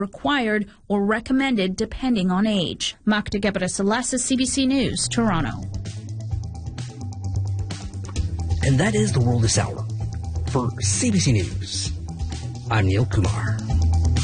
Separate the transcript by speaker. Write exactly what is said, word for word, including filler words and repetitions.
Speaker 1: required or recommended depending on age. Magda Gebre-Selassie, C B C News, Toronto.
Speaker 2: And that is the world this hour. For C B C News, I'm Neil Kumar.